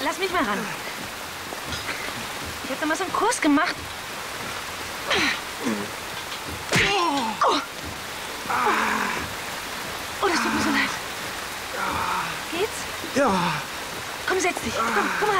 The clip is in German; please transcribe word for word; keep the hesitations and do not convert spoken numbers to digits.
Lass mich mal ran. Ich hab da mal so einen Kurs gemacht. Oh, oh das tut mir so leid. Geht's? Ja. Komm, setz dich. Komm, komm mal